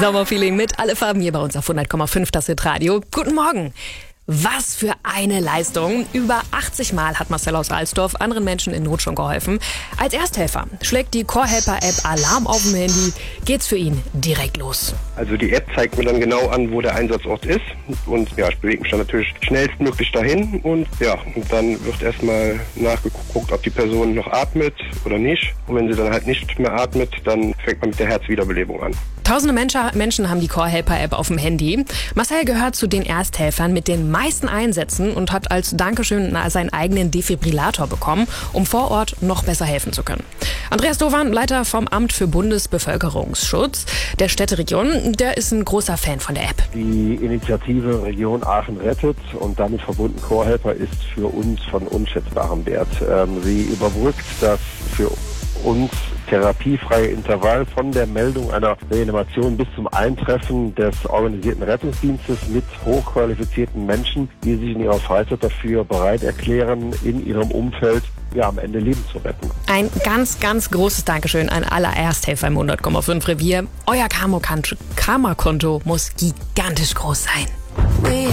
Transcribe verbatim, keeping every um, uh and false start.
Sommerfeeling mit alle Farben hier bei uns auf hundert Komma fünf das Hitradio. Guten Morgen. Was für eine Leistung. Über achtzig Mal hat Marcel aus Alsdorf anderen Menschen in Not schon geholfen. Als Ersthelfer schlägt die CoreHelper-App Alarm auf dem Handy. Geht's für ihn direkt los. Also die App zeigt mir dann genau an, wo der Einsatzort ist. Und ja, ich bewege mich dann natürlich schnellstmöglich dahin. Und ja, und dann wird erstmal nachgeguckt, ob die Person noch atmet oder nicht. Und wenn sie dann halt nicht mehr atmet, dann fängt man mit der Herzwiederbelebung an. Tausende Menschen haben die CoreHelper-App auf dem Handy. Marcel gehört zu den Ersthelfern mit den meisten Einsätzen und hat als Dankeschön seinen eigenen Defibrillator bekommen, um vor Ort noch besser helfen zu können. Andreas Dovan, Leiter vom Amt für Bundesbevölkerungsschutz der Städteregion, der ist ein großer Fan von der App. Die Initiative Region Aachen rettet und damit verbunden CoreHelper ist für uns von unschätzbarem Wert. Ähm, sie überbrückt das für uns therapiefreie Intervall von der Meldung einer Reanimation bis zum Eintreffen des organisierten Rettungsdienstes mit hochqualifizierten Menschen, die sich in ihrer Freizeit dafür bereit erklären, in ihrem Umfeld ja am Ende Leben zu retten. Ein ganz, ganz großes Dankeschön an alle Ersthelfer im hundert Komma fünf Revier. Euer Karma-Konto muss gigantisch groß sein.